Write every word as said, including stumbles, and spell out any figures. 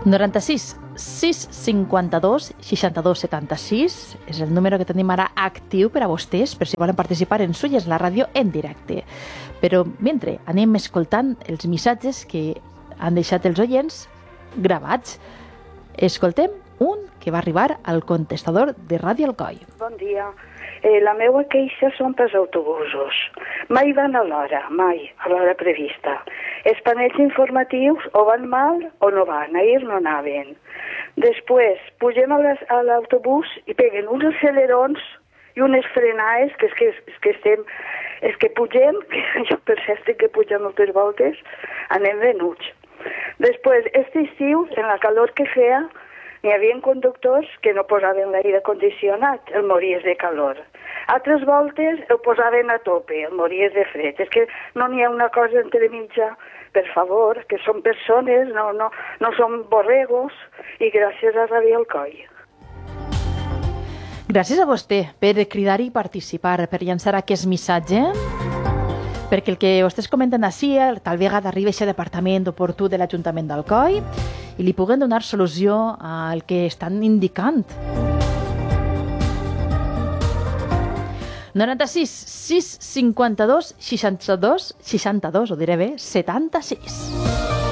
noranta-sis sis cinquanta-dos seixanta-dos setanta-sis és el número que tenim ara actiu per a vostès, per si volen participar en Sulles la ràdio en directe. Però mentre anem escoltant els missatges que han deixat els oients gravats, escoltem un que va arribar al contestador de Ràdio Alcoi. Bon dia. Eh, la meva queixa són pels autobusos. Mai van a l'hora, mai a l'hora prevista. Els panells informatius o van mal o no van, ahir no anaven. Després, pugem a les- a l'autobús i peguen uns accelerons i unes frenades, que és que, és que estem, és que pugem, que jo per cert que pugem moltes voltes, anem venuts. Després, este estiu, en la calor que feia, n'hi havia conductors que no posaven l'aire condicionat, el mories de calor. Altres voltes el posaven a tope, el mories de fred. És que no n'hi ha una cosa entre mitja, per favor, que són persones, no, no, no són borregos, i gràcies a Ràdio Alcoi. Gràcies a vostè per cridar i participar, per llançar aquest missatge, perquè el que vostès comenten així, tal vegada arriba a aquest departament oportú de l'Ajuntament d'Alcoi i li puguen donar solució al que estan indicant. noranta-sis sis cinquanta-dos seixanta-dos seixanta-dos, ho diré bé, setanta-sis.